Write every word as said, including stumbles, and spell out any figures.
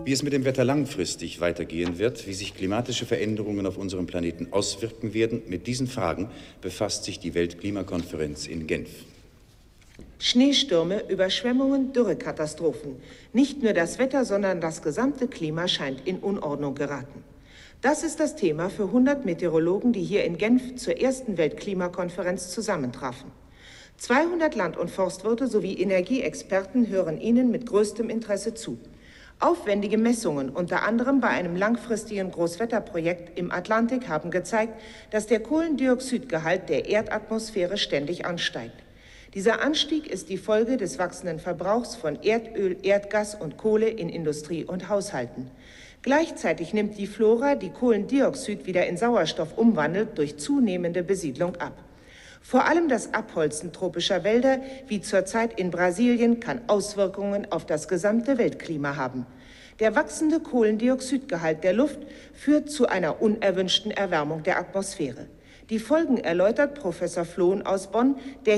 Wie es mit dem Wetter langfristig weitergehen wird, wie sich klimatische Veränderungen auf unserem Planeten auswirken werden, mit diesen Fragen befasst sich die Weltklimakonferenz in Genf. Schneestürme, Überschwemmungen, Dürrekatastrophen. Nicht nur das Wetter, sondern das gesamte Klima scheint in Unordnung geraten. Das ist das Thema für hundert Meteorologen, die hier in Genf zur ersten Weltklimakonferenz zusammentrafen. zweihundert Land- und Forstwirte sowie Energieexperten hören ihnen mit größtem Interesse zu. Aufwendige Messungen, unter anderem bei einem langfristigen Großwetterprojekt im Atlantik, haben gezeigt, dass der Kohlendioxidgehalt der Erdatmosphäre ständig ansteigt. Dieser Anstieg ist die Folge des wachsenden Verbrauchs von Erdöl, Erdgas und Kohle in Industrie und Haushalten. Gleichzeitig nimmt die Flora, die Kohlendioxid wieder in Sauerstoff umwandelt, durch zunehmende Besiedlung ab. Vor allem das Abholzen tropischer Wälder, wie zurzeit in Brasilien, kann Auswirkungen auf das gesamte Weltklima haben. Der wachsende Kohlendioxidgehalt der Luft führt zu einer unerwünschten Erwärmung der Atmosphäre. Die Folgen erläutert Professor Flohn aus Bonn, der